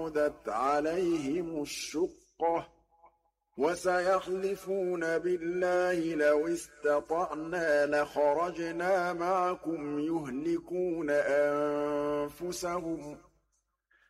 بعدت عليهم الشقة وسيحلفون بالله لو استطعنا لخرجنا معكم يهلكون أنفسهم